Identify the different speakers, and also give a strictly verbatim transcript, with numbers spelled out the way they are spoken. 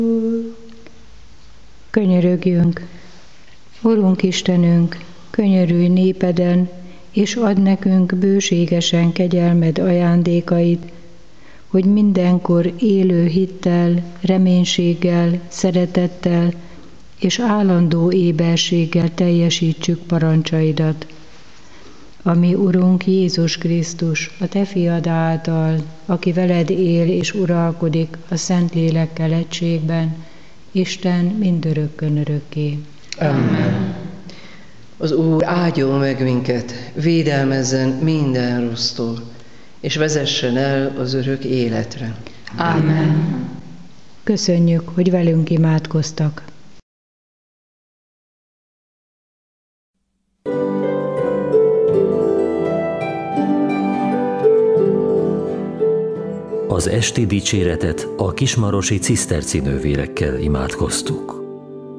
Speaker 1: Könyörögjünk! Urunk Istenünk, könyörülj népeden, és add nekünk bőségesen kegyelmed ajándékait, hogy mindenkor élő hittel, reménységgel, szeretettel és állandó éberséggel teljesítsük parancsaidat. Ami Urunk Jézus Krisztus, a Te fiad által, aki veled él és uralkodik a Szentlélekkel egységben, Isten mindörökkön örökké.
Speaker 2: Amen. Az Úr áldjon meg minket, védelmezzen minden rossztól, és vezessen el az örök életre.
Speaker 1: Amen. Köszönjük, hogy velünk imádkoztak.
Speaker 3: Az esti dicséretet a kismarosi ciszterci nővérekkel imádkoztuk.